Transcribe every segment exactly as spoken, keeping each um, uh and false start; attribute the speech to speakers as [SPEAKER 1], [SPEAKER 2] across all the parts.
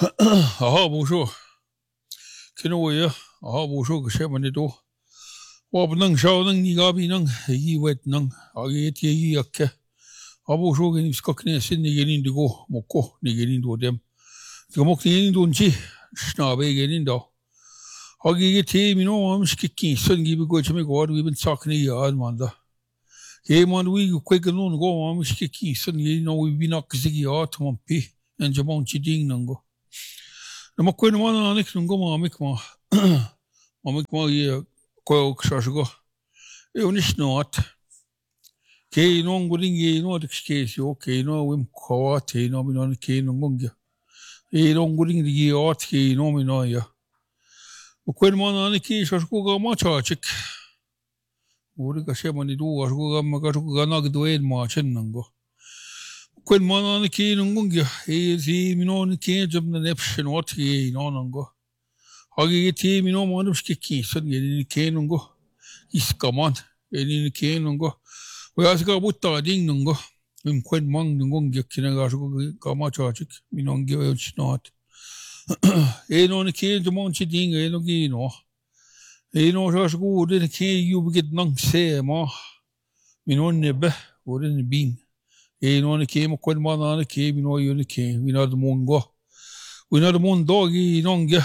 [SPEAKER 1] Aha, bonjour. Kinoya, aha, bonjour, que c'est mon édo. Wab nang shao nang ni gabi nang, yi wet nang, agi ti yi yakke. Ah, bonjour, ni skokne sin ni genin digo, moko, ni genin do dem. Gamok ni genin don chi, schnabe genin do. Agi ti mino, am skikki, sun gibi go chame go, we been talking yard manda. Hey man, we quick no go, am skikki, sun genin, we been up zigi art, mon pi, and jamon chi ding nango. لما كنا ما نك نقوم عمك ما عمك ما ي كوي كشاشقو يونش نوات كي نون قولين كي نو دكش كيسيو كي نو ويم كوات كي نو منو كي نونجا كي نون قولين دي يات كي نو منو يا وكنا ما نك شاشقو ما تشاشك وري كشيء ما ندو شاشقو ما كشاشقو ناق دوين ما شننجو كل ما أنا كي نونجا هي زي منو كي جبنا نفس نوات كي نونجو هاجي تي منو ما نفس كي كي سن يعني كي نونجو إس كمان يعني كي نونجو وياس كابوتا دين نونجو من كل ما نونجا كي نعاشو كما تشاچك منونجا ويش نوات إيه نون كي جمان شي دين إيه نو كي نو إيه نو شاشو ودين كي يوبجد نان سه ما منو نبه ودين بين E non che mo quel manane che mi no io ne che mi no mongo we no mon dogi non ge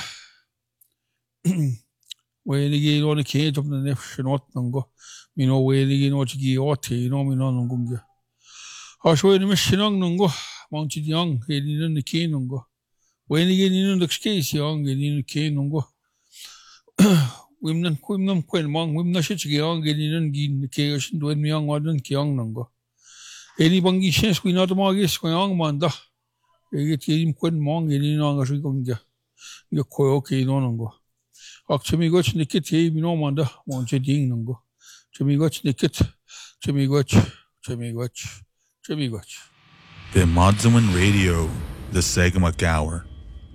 [SPEAKER 1] we ne ge no ne che top ne shnot nango mi no we ne ge no chi ote no mi no nango ge ha sho ne mishnang nango mon chi yang e ni ne che nango we ne ge ni no de che si yang e ni ne che nango wim nan kum nam quel mang wim na shi chi yang e ni ne gi che shin do mi yang wa nan che yang nango Eni bangi shens kui not magis kui ang manda. Egi tiim kwen mang eni nanga shui kongja. Yo koyo ke no nango. Ak chemi goch nikit ye no manda monche ding nango. Chemi goch nikit. Chemi goch. Chemi goch. Chemi goch.
[SPEAKER 2] The Modzuman Radio, the Sagamuk Hour.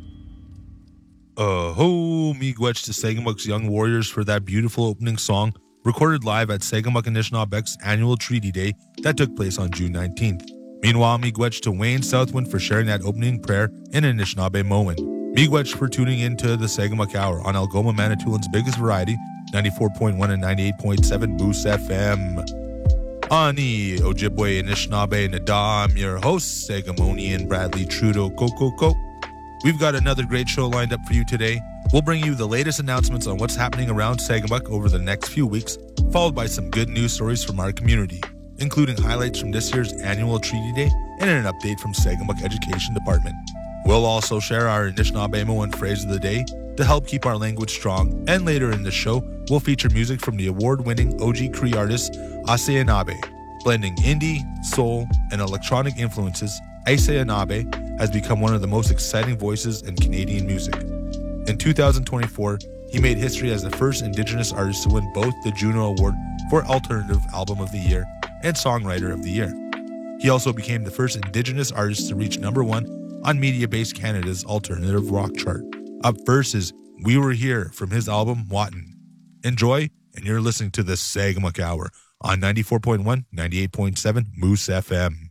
[SPEAKER 2] Uh ho, me gwetch to Sagamuk's Young Warriors for that beautiful opening song. Recorded live at Sagamuk Anishinaabek's annual Treaty Day that took place on June nineteenth. Meanwhile, Miigwech to Wayne Southwind for sharing that opening prayer in Anishinaabe Moan. Miigwech for tuning into the Sagamuk Hour on Algoma Manitoulин's biggest variety, ninety-four point one and ninety-eight point seven Moose F M. Ani Ojibwe Anishinaabe Nada, I'm your host, Sagamonian Bradley Trudeau Kokoko. We've got another great show lined up for you today. We'll bring you the latest announcements on what's happening around Sagamuk over the next few weeks, followed by some good news stories from our community, including highlights from this year's annual Treaty Day and an update from Sagamuk Education Department. We'll also share our Anishinaabe Moan phrase of the day to help keep our language strong, and later in the show, we'll feature music from the award-winning O G Cree artist Aseanabe. Blending indie, soul, and electronic influences, Aseanabe has become one of the most exciting voices in Canadian music. In two thousand twenty-four, he made history as the first Indigenous artist to win both the Juno Award for Alternative Album of the Year and Songwriter of the Year. He also became the first Indigenous artist to reach number one on Mediabase Canada's Alternative Rock chart. Up first is We Were Here from his album Watan. Enjoy, and you're listening to the Sagamuk Hour on ninety-four point one, ninety-eight point seven Moose F M.